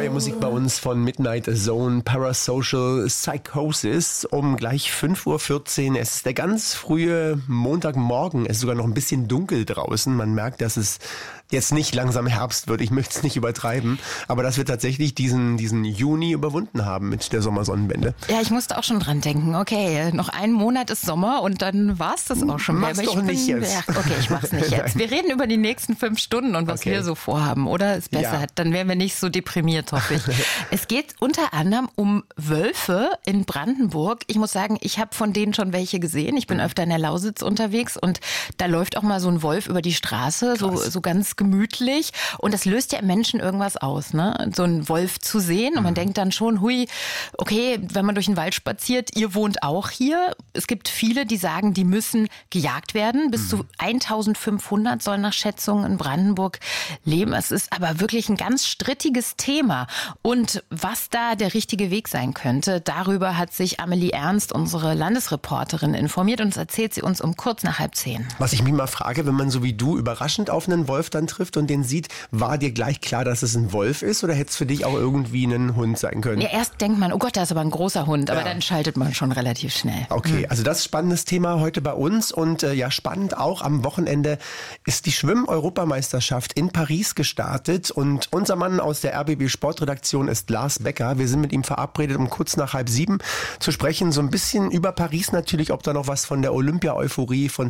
Neue Musik bei uns von Midnight Zone, Parasocial Psychosis um gleich 5:14 Uhr. Es ist der ganz frühe Montagmorgen. Es ist sogar noch ein bisschen dunkel draußen. Man merkt, dass es jetzt nicht langsam Herbst wird. Ich möchte es nicht übertreiben. Aber dass wir tatsächlich diesen Juni überwunden haben mit der Sommersonnenwende. Ja, ich musste auch schon dran denken. Okay, noch einen Monat ist Sommer und dann war's das auch schon. Mach's doch nicht jetzt. Ja, okay, ich mach's nicht jetzt. Wir reden über die nächsten 5 Stunden und was wir so vorhaben, oder? Ist besser. Ja. Dann wären wir nicht so deprimiert, hoffe ich. Es geht unter anderem um Wölfe in Brandenburg. Ich muss sagen, ich habe von denen schon welche gesehen. Ich bin öfter in der Lausitz unterwegs und da läuft auch mal so ein Wolf über die Straße, so ganz gemütlich. Und das löst ja im Menschen irgendwas aus, ne? So einen Wolf zu sehen. Und man denkt dann schon, hui, okay, wenn man durch den Wald spaziert, ihr wohnt auch hier. Es gibt viele, die sagen, die müssen gejagt werden. Bis zu 1500 sollen nach Schätzungen in Brandenburg leben. Es ist aber wirklich ein ganz strittiges Thema. Und was da der richtige Weg sein könnte, darüber hat sich Amelie Ernst, unsere Landesreporterin, informiert und das erzählt sie uns um kurz nach 9:30. Was ich mich mal frage, wenn man so wie du überraschend auf einen Wolf dann trifft und den sieht, war dir gleich klar, dass es ein Wolf ist oder hätte es für dich auch irgendwie ein Hund sein können? Ja, erst denkt man, oh Gott, da ist aber ein großer Hund, aber dann schaltet man schon relativ schnell. Okay, also das ist ein spannendes Thema heute bei uns und ja, spannend auch, am Wochenende ist die Schwimm-Europameisterschaft in Paris gestartet und unser Mann aus der RBB Sportredaktion ist Lars Becker. Wir sind mit ihm verabredet, um kurz nach 6:30 zu sprechen, so ein bisschen über Paris natürlich, ob da noch was von der Olympia-Euphorie von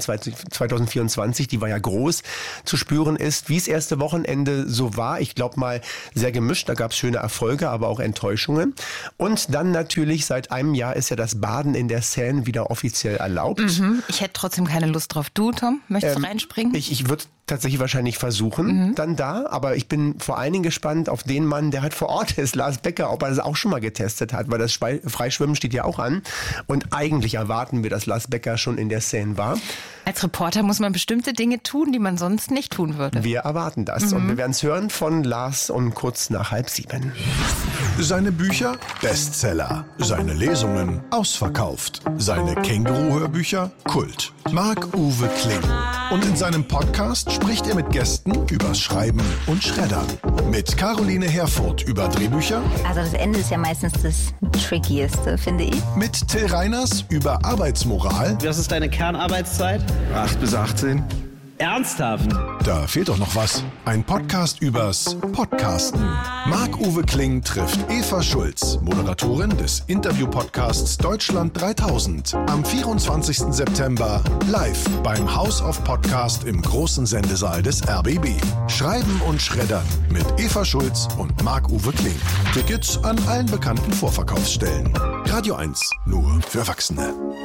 2024, die war ja groß, zu spüren ist, wie es erste Wochenende so war. Ich glaube mal sehr gemischt, da gab es schöne Erfolge, aber auch Enttäuschungen. Und dann natürlich seit einem Jahr ist ja das Baden in der Seine wieder offiziell erlaubt. Ich hätte trotzdem keine Lust drauf. Du, Tom, möchtest du reinspringen? Ich würde tatsächlich wahrscheinlich versuchen, dann da. Aber ich bin vor allen Dingen gespannt auf den Mann, der halt vor Ort ist, Lars Becker, ob er das auch schon mal getestet hat, weil das Freischwimmen steht ja auch an. Und eigentlich erwarten wir, dass Lars Becker schon in der Seine war. Als Reporter muss man bestimmte Dinge tun, die man sonst nicht tun würde. Wir erwarten das. Und wir werden es hören von Lars um kurz nach 6:30. Seine Bücher Bestseller, seine Lesungen ausverkauft, seine Känguru-Hörbücher Kult. Marc-Uwe Kling. Und in seinem Podcast spricht er mit Gästen übers Schreiben und Schreddern. Mit Caroline Herfurth über Drehbücher. Also das Ende ist ja meistens das Trickieste, finde ich. Mit Till Reiners über Arbeitsmoral. Was ist deine Kernarbeitszeit? 8 bis 18. Ernsthaft? Da fehlt doch noch was. Ein Podcast übers Podcasten. Marc-Uwe Kling trifft Eva Schulz, Moderatorin des Interview-Podcasts Deutschland 3000. Am 24. September live beim House of Podcast im großen Sendesaal des RBB. Schreiben und Schreddern mit Eva Schulz und Marc-Uwe Kling. Tickets an allen bekannten Vorverkaufsstellen. Radio 1, nur für Erwachsene.